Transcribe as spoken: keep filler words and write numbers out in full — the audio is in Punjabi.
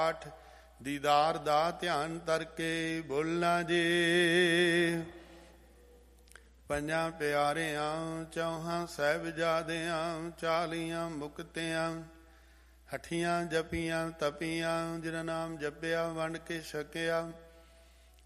ਪਾਠ ਦੀਦਾਰ ਦਾ ਧਿਆਨ ਤਰਕੇ ਬੋਲਣਾ ਜੇ। ਪੰਜਾਂ ਪਿਆਰਿਆਂ ਚੌਹਾਂ ਸਾਹਿਬਜ਼ਾਦਿਆਂ ਚਾਲੀਆਂ ਮੁਕਤਿਆਂ ਹਠੀਆਂ ਜਪੀਆਂ ਤਪੀਆਂ ਜਿਨ੍ਹਾਂ ਨਾਮ ਜਪਿਆ ਵੰਡ ਕੇ ਛਕਿਆ